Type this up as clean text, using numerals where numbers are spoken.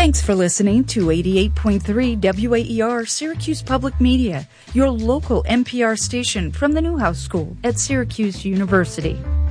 Thanks for listening to 88.3 WAER Syracuse Public Media, your local NPR station from the Newhouse School at Syracuse University.